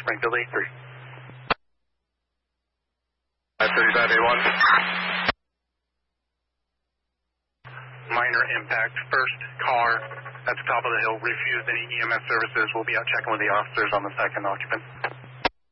Frank Billy 3. 35A1. Minor impact. First car at the top of the hill refused any EMS services. We'll be out checking with the officers on the second occupant.